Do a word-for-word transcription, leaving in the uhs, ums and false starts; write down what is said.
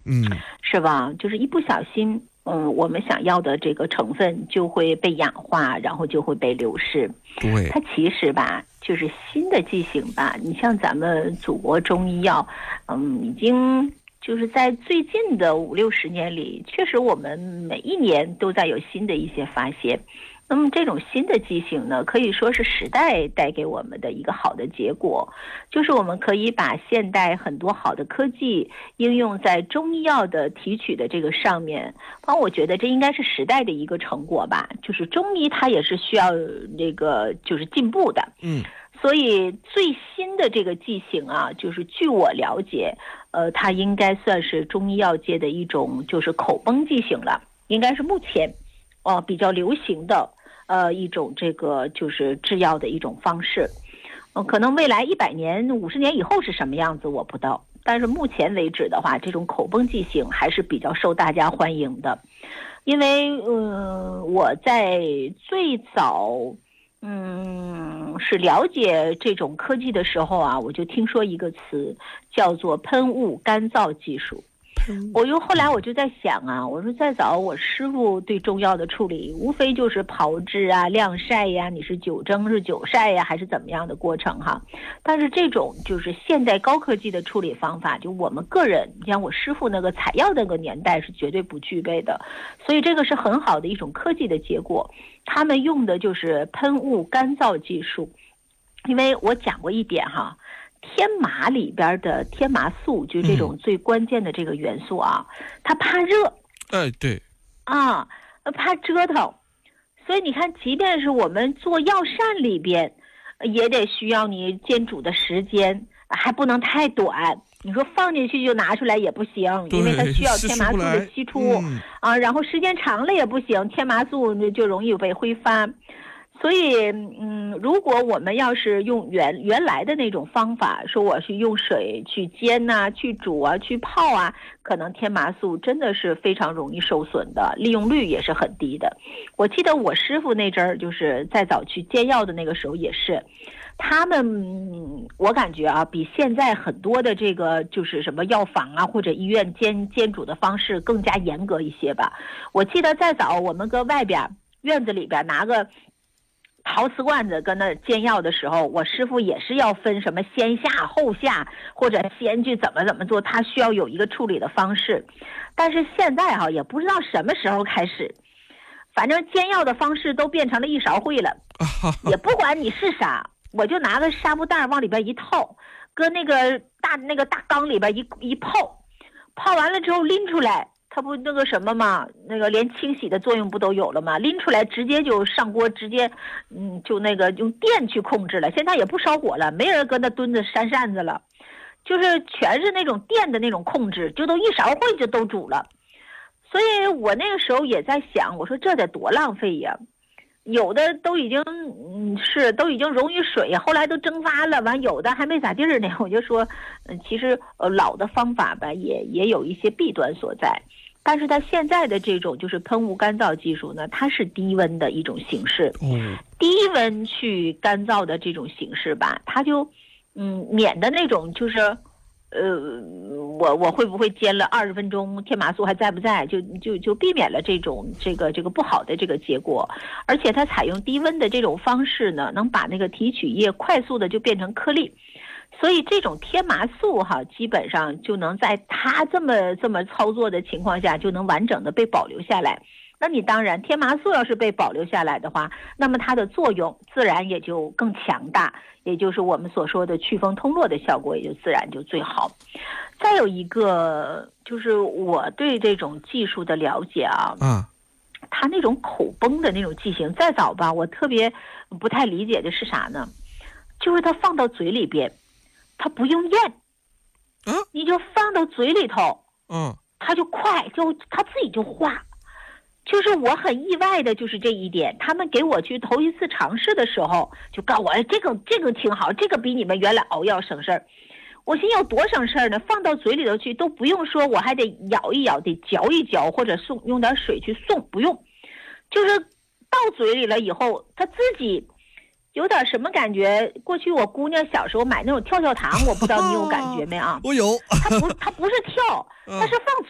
嗯， 是吧？就是一不小心，嗯，我们想要的这个成分就会被氧化，然后就会被流失。 对， 它其实吧，就是新的剂型吧。你像咱们祖国中医药，嗯，已经就是在最近的五六十年里，确实我们每一年都在有新的一些发现。那么这种新的剂型呢，可以说是时代带给我们的一个好的结果，就是我们可以把现代很多好的科技应用在中医药的提取的这个上面。啊，我觉得这应该是时代的一个成果吧，就是中医它也是需要这个就是进步的。 嗯， 所以最新的这个剂型啊，就是据我了解，呃，它应该算是中医药界的一种就是口崩剂型了，应该是目前呃比较流行的呃一种这个就是制药的一种方式。呃，可能未来一百年、五十年以后是什么样子我不知道，但是目前为止的话，这种口崩剂型还是比较受大家欢迎的，因为呃我在最早。嗯，是了解这种科技的时候啊，我就听说一个词叫做喷雾干燥技术。我又后来我就在想啊，我说再早我师傅对中药的处理，无非就是炮制啊、晾晒呀，你是久蒸是久晒呀，还是怎么样的过程哈？但是这种就是现代高科技的处理方法，就我们个人，你像我师傅那个采药那个年代是绝对不具备的，所以这个是很好的一种科技的结果。他们用的就是喷雾干燥技术，因为我讲过一点哈。天麻里边的天麻素，就是这种最关键的这个元素啊，嗯、它怕热， 哎，对， 啊，怕折腾，所以你看，即便是我们做药膳里边，也得需要你煎煮的时间，还不能太短。你说放进去就拿出来也不行，因为它需要天麻素的析出、嗯、啊，然后时间长了也不行，天麻素就容易被挥发。所以，嗯，如果我们要是用原原来的那种方法，说我去用水去煎呐、啊、去煮啊、去泡啊，可能天麻素真的是非常容易受损的，利用率也是很低的。我记得我师傅那阵儿，就是在早去煎药的那个时候也是，他们我感觉啊，比现在很多的这个就是什么药房啊或者医院煎煎煮的方式更加严格一些吧。我记得再早我们搁外边院子里边拿个陶瓷罐子跟那煎药的时候，我师傅也是要分什么先下后下，或者先去怎么怎么做，他需要有一个处理的方式。但是现在哈、啊，也不知道什么时候开始，反正煎药的方式都变成了一勺烩了，也不管你是啥，我就拿个纱布袋往里边一套，搁那个大那个大缸里边一一泡，泡完了之后拎出来。它不那个什么嘛，那个连清洗的作用不都有了吗？拎出来直接就上锅，直接，嗯，就那个用电去控制了。现在也不烧火了，没人搁那蹲着扇扇子了，就是全是那种电的那种控制，就都一勺烩就都煮了。所以我那个时候也在想，我说这得多浪费呀！有的都已经嗯是都已经溶于水，后来都蒸发了，完有的还没咋地儿呢。我就说，嗯，其实呃老的方法吧，也也有一些弊端所在。但是它现在的这种就是喷雾干燥技术呢，它是低温的一种形式， 嗯， 低温去干燥的这种形式吧，它就嗯免得那种就是，呃，我我会不会煎了二十分钟，天麻素还在不在，就就就避免了这种这个这个不好的这个结果。而且它采用低温的这种方式呢，能把那个提取液快速的就变成颗粒。所以这种天麻素哈，基本上就能在它这么这么操作的情况下，就能完整的被保留下来。那你当然，天麻素要是被保留下来的话，那么它的作用自然也就更强大，也就是我们所说的祛风通络的效果也就自然就最好。再有一个就是我对这种技术的了解啊， 啊， 它那种口崩的那种剂型，再早吧，我特别不太理解的是啥呢？就是它放到嘴里边。它不用咽， 啊， 你就放到嘴里头， 嗯， 它就快，就它自己就化。就是我很意外的，就是这一点。他们给我去头一次尝试的时候，就告诉我，哎，这个这个挺好，这个比你们原来熬药省事儿。我心有多省事儿呢？放到嘴里头去都不用说，我还得咬一咬，得嚼一嚼，或者送用点水去送，不用，就是到嘴里了以后，它自己。有点什么感觉？过去我姑娘小时候买那种跳跳糖，我不知道你有感觉没啊？ 我有。 它不，它不是跳，它是放